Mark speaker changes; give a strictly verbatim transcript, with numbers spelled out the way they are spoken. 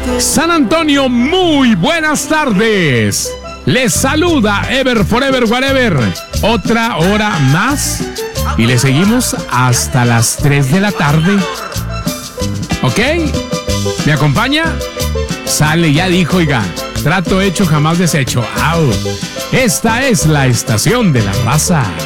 Speaker 1: San Antonio, muy buenas tardes. Les saluda Ever Forever Whatever. Otra hora más y le seguimos hasta las tres de la tarde. ¿Ok? ¿Me acompaña? Sale, ya dijo, oiga. Trato hecho, jamás deshecho. ¡Au! Esta es la estación de la raza.